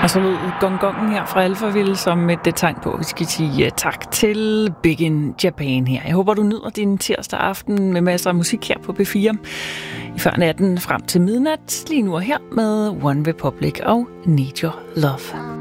Og så lød gongongen her fra Alphaville som et tegn på, at vi skal sige tak til Big in Japan her. Jeg håber, du nyder din tirsdag aften med masser af musik her på B4. I før natten frem til midnat, lige nu og her med One Republic og Need Your Love.